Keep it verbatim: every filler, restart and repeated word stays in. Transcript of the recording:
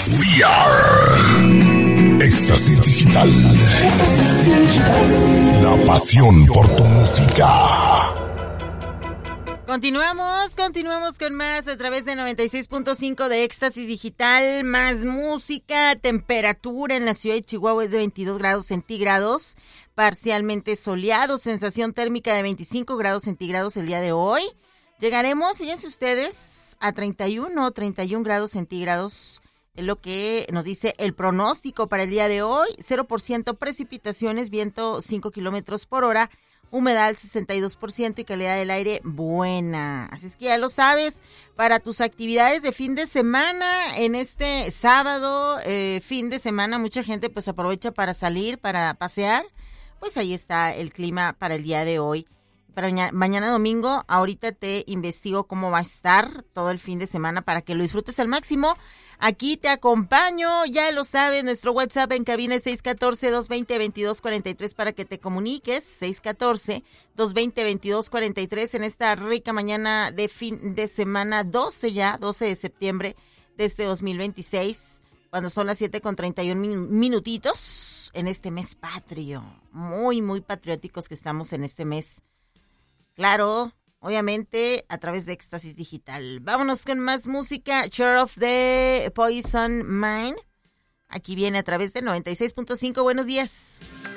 We are Éxtasis Digital. La pasión por tu música. Continuamos, continuamos con más a través de noventa y seis punto cinco de Éxtasis Digital, más música. Temperatura en la ciudad de Chihuahua es de veintidós grados centígrados, parcialmente soleado, sensación térmica de veinticinco grados centígrados el día de hoy. Llegaremos, fíjense ustedes, a treinta y uno, treinta y uno grados centígrados, es lo que nos dice el pronóstico para el día de hoy. Cero por ciento precipitaciones, viento cinco kilómetros por hora, humedad sesenta y dos por ciento y calidad del aire buena. Así es que ya lo sabes, para tus actividades de fin de semana, en este sábado, eh, fin de semana, mucha gente pues aprovecha para salir, para pasear. Pues ahí está el clima para el día de hoy. Para mañana, mañana domingo, ahorita te investigo cómo va a estar todo el fin de semana para que lo disfrutes al máximo. Aquí te acompaño, ya lo sabes, nuestro WhatsApp en cabina es seis uno cuatro, dos dos cero, dos dos cuatro tres para que te comuniques, seis uno cuatro, dos dos cero, dos dos cuatro tres en esta rica mañana de fin de semana, doce ya, doce de septiembre de este dos mil veintiséis, cuando son las siete con treinta y uno minutitos en este mes patrio. Muy, muy patrióticos que estamos en este mes. Claro, obviamente a través de Éxtasis Digital. Vámonos con más música. Share of the Poison Mind. Aquí viene a través de noventa y seis punto cinco. Buenos días.